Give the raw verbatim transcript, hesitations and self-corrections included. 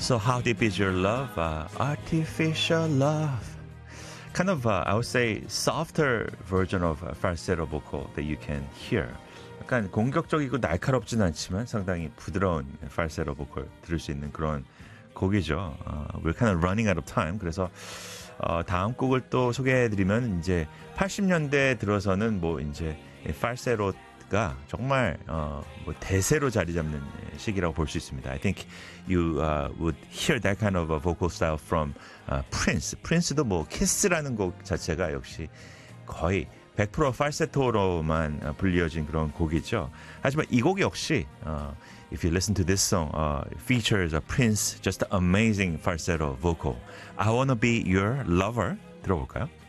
So how deep is your love? Uh, artificial love. Kind of, uh, I would say, softer version of a falsetto vocal that you can hear. 약간 공격적이고 날카롭진 않지만 상당히 부드러운 falsetto vocal 들을 수 있는 그런 곡이죠. Uh, we're kind of running out of time. 그래서 어, 다음 곡을 또 소개해드리면 이제 팔십 년대 들어서는 뭐 이제 falsetto가 정말 어, 뭐 대세로 자리 잡는 시기라고 볼 수 있습니다. I think you uh, would hear that kind of a vocal style from uh, Prince. Prince도 뭐 Kiss라는 곡 자체가 역시 거의 백 퍼센트 falsetto로만 불리어진 그런 곡이죠. 하지만 이 곡 역시 uh, if you listen to this song, uh, it features a Prince, just amazing falsetto vocal. I wanna be your lover. 들어볼까요?